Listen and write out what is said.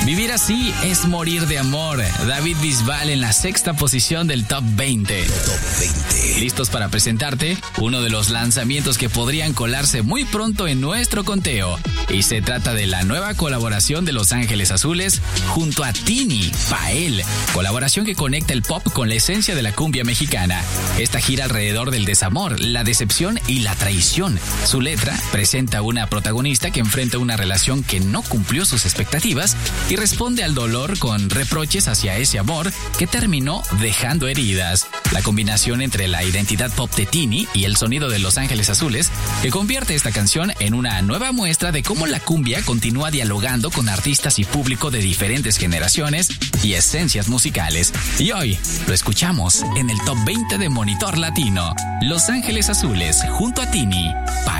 Vivir así es morir de amor. David Bisbal en la 6ª posición del Top 20. Top 20. ¿Listos para presentarte uno de los lanzamientos que podrían colarse muy pronto en nuestro conteo? Y se trata de la nueva colaboración de Los Ángeles Azules junto a Tini, Pael. Colaboración que conecta el pop con la esencia de la cumbia mexicana. Esta gira alrededor del desamor, la decepción y la traición. Su letra presenta a una protagonista que enfrenta una relación que no cumplió sus expectativas y responde al dolor con reproches hacia ese amor que terminó dejando heridas. La combinación entre la identidad pop de Tini y el sonido de Los Ángeles Azules que convierte esta canción en una nueva muestra de cómo la cumbia continúa dialogando con artistas y público de diferentes generaciones y esencias musicales. Y hoy lo escuchamos en el Top 20 de Monitor Latino. Los Ángeles Azules junto a Tini,